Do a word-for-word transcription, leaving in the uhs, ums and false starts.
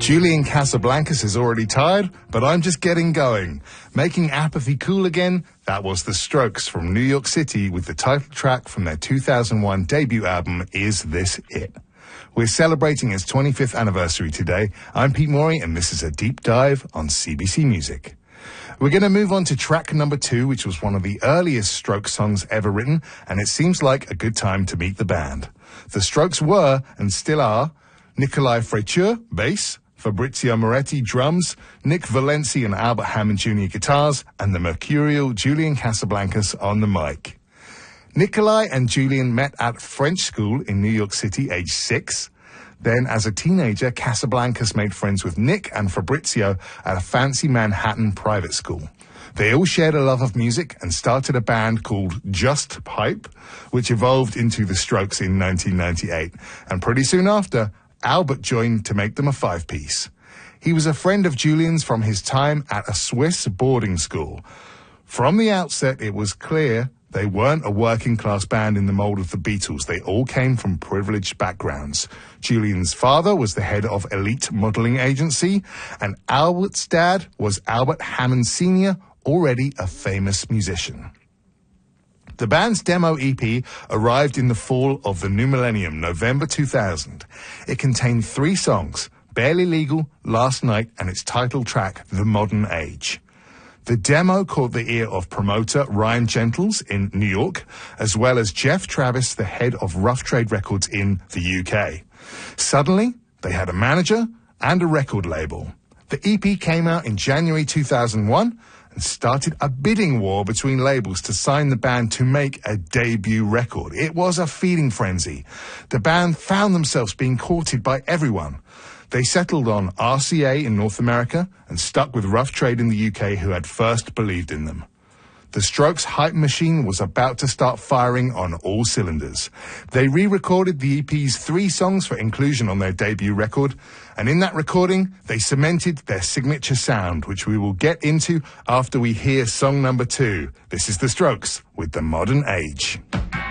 Julian Casablancas is already tired, but I'm just getting going. Making apathy cool again, that was The Strokes from New York City with the title track from their two thousand one debut album, Is This It? We're celebrating its twenty-fifth anniversary today. I'm Pete Morey, and this is a deep dive on C B C Music. We're going to move on to track number two, which was one of the earliest Strokes songs ever written, and it seems like a good time to meet the band. The Strokes were, and still are, Nikolai Fraiture, bass, Fabrizio Moretti, drums, Nick Valenci and Albert Hammond Junior guitars, and the mercurial Julian Casablancas on the mic. Nikolai and Julian met at French school in New York City, age six. Then, as a teenager, Casablancas made friends with Nick and Fabrizio at a fancy Manhattan private school. They all shared a love of music and started a band called Just Pipe, which evolved into The Strokes in nineteen ninety-eight. And pretty soon after, Albert joined to make them a five-piece. He was a friend of Julian's from his time at a Swiss boarding school. From the outset, it was clear they weren't a working-class band in the mold of the Beatles. They all came from privileged backgrounds. Julian's father was the head of Elite Modeling Agency, and Albert's dad was Albert Hammond Senior, already a famous musician. The band's demo E P arrived in the fall of the new millennium, November two thousand. It contained three songs, Barely Legal, Last Night, and its title track, The Modern Age. The demo caught the ear of promoter Ryan Gentles in New York, as well as Jeff Travis, the head of Rough Trade Records in the U K. Suddenly, they had a manager and a record label. The E P came out in January two thousand one, and started a bidding war between labels to sign the band to make a debut record. It was a feeding frenzy. The band found themselves being courted by everyone. They settled on R C A in North America and stuck with Rough Trade in the U K, who had first believed in them. The Strokes' hype machine was about to start firing on all cylinders. They re-recorded the E P's three songs for inclusion on their debut record, and in that recording, they cemented their signature sound, which we will get into after we hear song number two. This is The Strokes with The Modern Age.